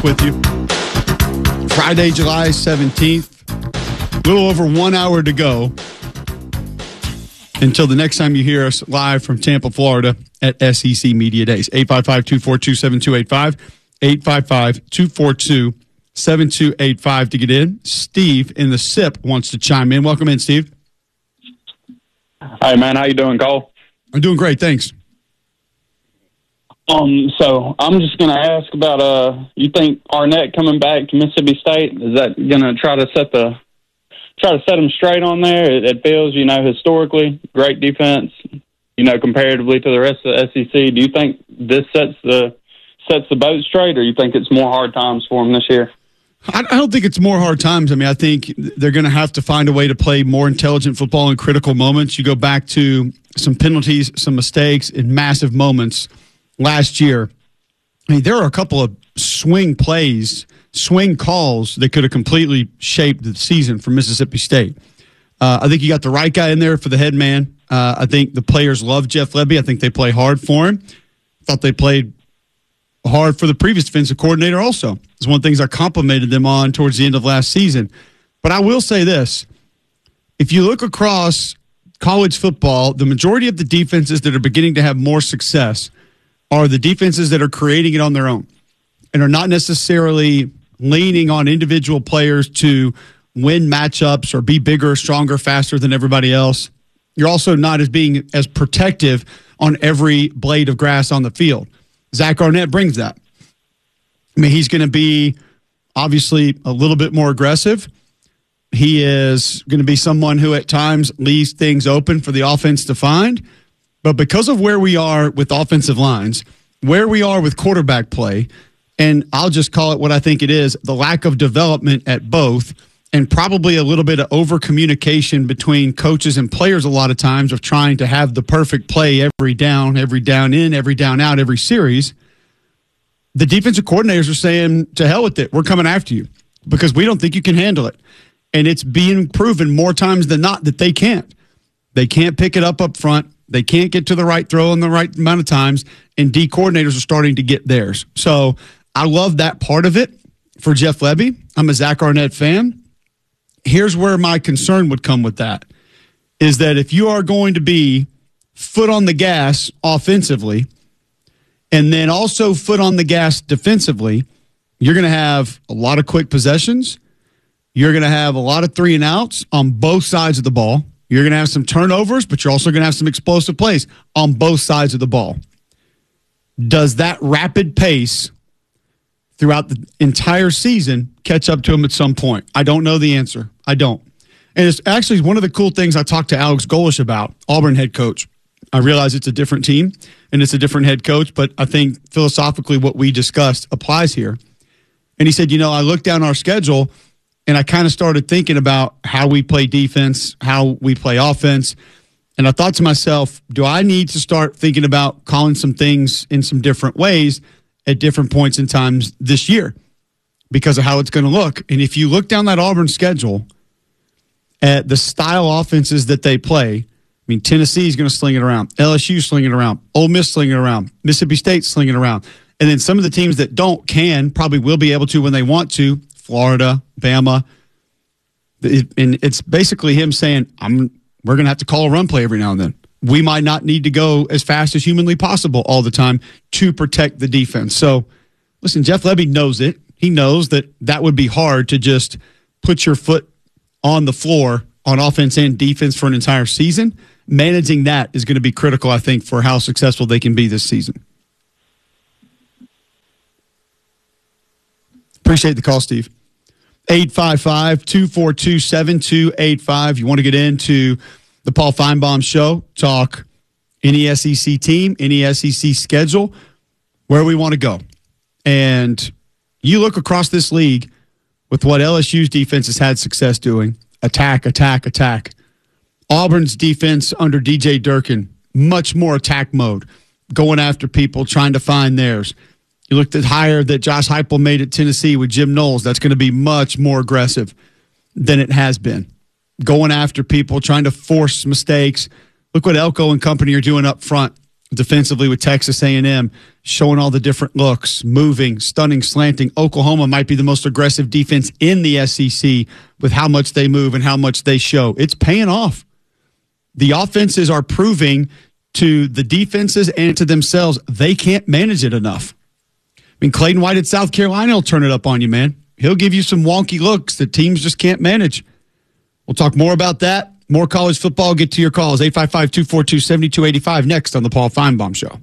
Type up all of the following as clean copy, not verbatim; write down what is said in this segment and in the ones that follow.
with you. Friday, July 17th. A little over 1 hour to go until the next time you hear us live from Tampa, Florida at SEC Media Days. 855-242-7285. 855-242-7285 to get in. Steve in the SIP wants to chime in. Welcome in, Steve. Hey, man. How you doing, Cole? I'm doing great. Thanks. So I'm just going to ask about, you think Arnett coming back to Mississippi State, is that going to try to set them straight on there? It feels, historically, great defense, comparatively to the rest of the SEC. Do you think this sets the boat straight, or you think it's more hard times for them this year? I don't think it's more hard times. I think they're going to have to find a way to play more intelligent football in critical moments. You go back to some penalties, some mistakes in massive moments last year. There are a couple of swing plays, swing calls that could have completely shaped the season for Mississippi State. I think you got the right guy in there for the head man. I think the players love Jeff Lebby. I think they play hard for him. Thought they played hard for the previous defensive coordinator also. It's one of the things I complimented them on towards the end of last season. But I will say this. If you look across college football, the majority of the defenses that are beginning to have more success are the defenses that are creating it on their own and are not necessarily leaning on individual players to win matchups or be bigger, stronger, faster than everybody else. You're also not being as protective on every blade of grass on the field. Zach Arnett brings that. He's going to be obviously a little bit more aggressive. He is going to be someone who at times leaves things open for the offense to find. But because of where we are with offensive lines, where we are with quarterback play, and I'll just call it what I think it is, the lack of development at both, and probably a little bit of over-communication between coaches and players a lot of times of trying to have the perfect play every down in, every down out, every series, the defensive coordinators are saying, to hell with it, we're coming after you because we don't think you can handle it. And it's being proven more times than not that they can't. They can't pick it up front. They can't get to the right throw in the right amount of times, and D coordinators are starting to get theirs. So I love that part of it for Jeff Lebby. I'm a Zach Arnett fan. Here's where my concern would come with that, is that if you are going to be foot on the gas offensively and then also foot on the gas defensively, you're going to have a lot of quick possessions. You're going to have a lot of 3 and outs on both sides of the ball. You're going to have some turnovers, but you're also going to have some explosive plays on both sides of the ball. Does that rapid pace throughout the entire season catch up to him at some point? I don't know the answer. I don't. And it's actually one of the cool things I talked to Alex Golesh about, Auburn head coach. I realize it's a different team and it's a different head coach, but I think philosophically what we discussed applies here. And he said, I looked down our schedule and I kind of started thinking about how we play defense, how we play offense. And I thought to myself, do I need to start thinking about calling some things in some different ways at different points in times this year because of how it's going to look? And if you look down that Auburn schedule at the style offenses that they play, Tennessee is going to sling it around. LSU sling it around. Ole Miss slinging it around. Mississippi State slinging it around. And then some of the teams that probably will be able to when they want to. Florida, Bama. And it's basically him saying, we're going to have to call a run play every now and then. We might not need to go as fast as humanly possible all the time to protect the defense. So, listen, Jeff Lebby knows it. He knows that would be hard to just put your foot on the floor on offense and defense for an entire season. Managing that is going to be critical, I think, for how successful they can be this season. Appreciate the call, Steve. 855-242-7285. You want to get into the Paul Feinbaum Show, talk any SEC team, any SEC schedule, where we want to go. And you look across this league with what LSU's defense has had success doing, attack, attack, attack. Auburn's defense under DJ Durkin, much more attack mode, going after people, trying to find theirs. You looked at hire that Josh Heupel made at Tennessee with Jim Knowles. That's going to be much more aggressive than it has been. Going after people, trying to force mistakes. Look what Elko and company are doing up front defensively with Texas A&M, showing all the different looks, moving, stunning, slanting. Oklahoma might be the most aggressive defense in the SEC with how much they move and how much they show. It's paying off. The offenses are proving to the defenses and to themselves they can't manage it enough. I mean, Clayton White at South Carolina will turn it up on you, man. He'll give you some wonky looks that teams just can't manage. We'll talk more about that. More college football. Get to your calls. 855-242-7285 next on the Paul Feinbaum Show.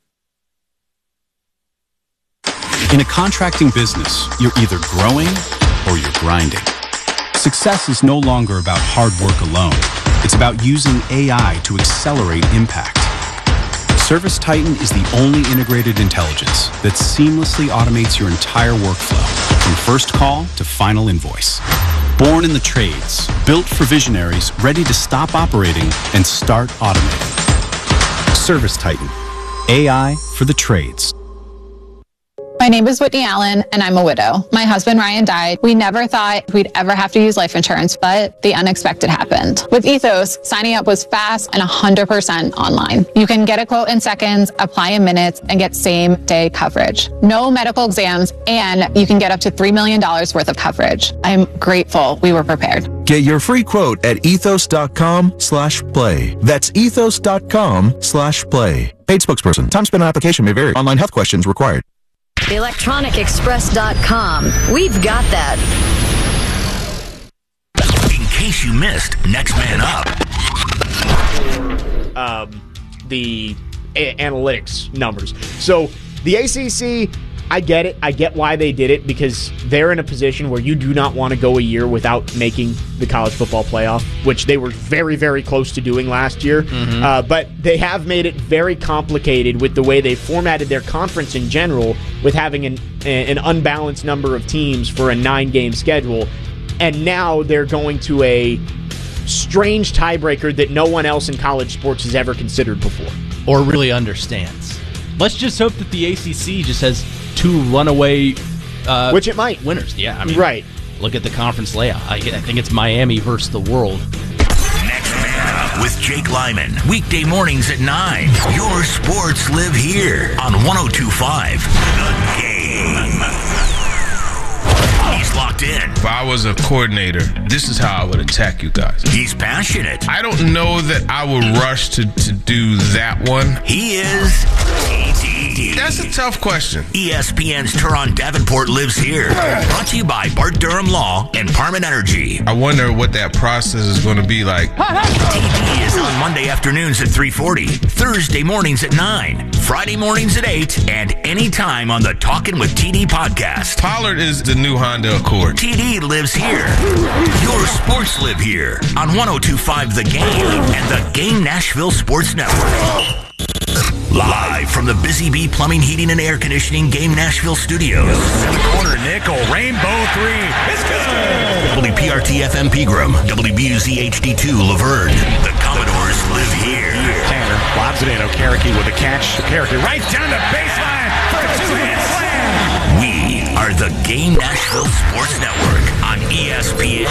In a contracting business, you're either growing or you're grinding. Success is no longer about hard work alone. It's about using AI to accelerate impact. ServiceTitan is the only integrated intelligence that seamlessly automates your entire workflow, from first call to final invoice. Born in the trades, built for visionaries ready to stop operating and start automating. ServiceTitan, AI for the trades. My name is Whitney Allen, and I'm a widow. My husband, Ryan, died. We never thought we'd ever have to use life insurance, but the unexpected happened. With Ethos, signing up was fast and 100% online. You can get a quote in seconds, apply in minutes, and get same-day coverage. No medical exams, and you can get up to $3 million worth of coverage. I'm grateful we were prepared. Get your free quote at ethos.com/play. That's ethos.com/play. Paid spokesperson. Time spent on application may vary. Online health questions required. ElectronicExpress.com. We've got that. In case you missed Next Man Up. The analytics numbers. So the ACC, I get it. I get why they did it, because they're in a position where you do not want to go a year without making the college football playoff, which they were very, very close to doing last year. But they have made it very complicated with the way they formatted their conference in general, with having an unbalanced number of teams for a 9-game schedule. And now they're going to a strange tiebreaker that no one else in college sports has ever considered before. Or really understands. Let's just hope that the ACC just has 2 runaway which it might. Winners. Yeah, I mean, right. Look at the conference layout. I think it's Miami versus the world. Next Man Up with Jake Lyman. Weekday mornings at 9. Your sports live here on 102.5 The Game. He's locked in. If I was a coordinator, this is how I would attack you guys. He's passionate. I don't know that I would rush to do that one. He is TD. That's a tough question. ESPN's Teron Davenport lives here. Brought to you by Bart Durham Law and Parman Energy. I wonder what that process is going to be like. TD is on Monday afternoons at 3:40, Thursday mornings at 9, Friday mornings at 8, and anytime on the Talkin' with TD podcast. Pollard is the new Honda Accord. TD lives here. Your sports live here on 102.5 The Game and the Game Nashville Sports Network. Live from the Busy Bee Plumbing, Heating, and Air Conditioning Game Nashville Studios. Corner nickel, rainbow 3. It's good. WPRT FM Pegram, WBUZ HD2 Laverne. The Commodores live here. Tanner lobs it in. Okereke with a catch. Okereke right down the baseline for a 2-hand slam. We are the Game Nashville Sports Network on ESPN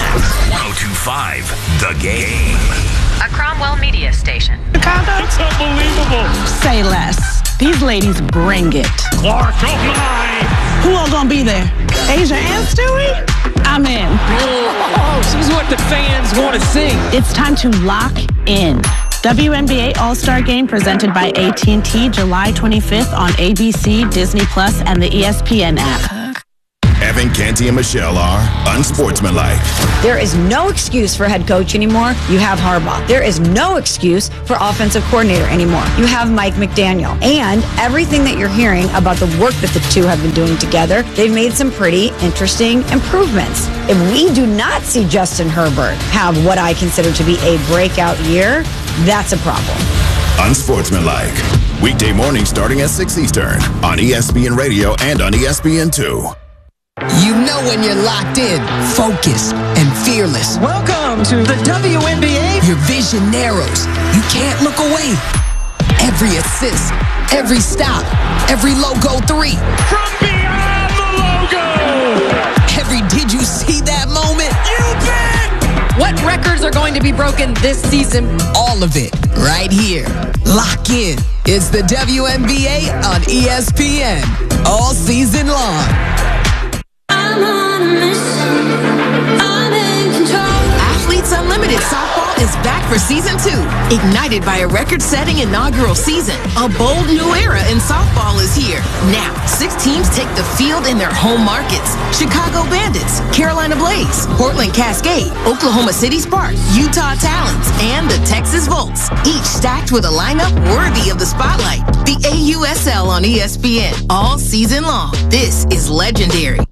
102.5 The Game. A Cromwell media station. It's unbelievable. Say less. These ladies bring it. Clark, oh my. Who all gonna be there? Asia and Stewie? I'm in. Oh, this is what the fans want to see. It's time to lock in. WNBA All-Star Game presented by AT&T July 25th on ABC, Disney Plus, and the ESPN app. Evan, Canty, and Michelle are unsportsmanlike. There is no excuse for head coach anymore. You have Harbaugh. There is no excuse for offensive coordinator anymore. You have Mike McDaniel. And everything that you're hearing about the work that the two have been doing together, they've made some pretty interesting improvements. If we do not see Justin Herbert have what I consider to be a breakout year, that's a problem. Unsportsmanlike. Weekday morning starting at 6 Eastern on ESPN Radio and on ESPN2. You know when you're locked in, focused, and fearless. Welcome to the WNBA. Your vision narrows. You can't look away. Every assist, every stop, every logo 3. From beyond the logo. Every did you see that moment? You bet. What records are are going to be broken this season. All of it right here. Lock in. It's the WNBA on ESPN all season long. I'm on a mission. I'm in control. Athletes Unlimited Softball is back for season 2. Ignited by a record-setting inaugural season, a bold new era in softball is here. Now, 6 teams take the field in their home markets. Chicago Bandits, Carolina Blaze, Portland Cascade, Oklahoma City Sparks, Utah Talons, and the Texas Volts. Each stacked with a lineup worthy of the spotlight. The AUSL on ESPN all season long. This is legendary.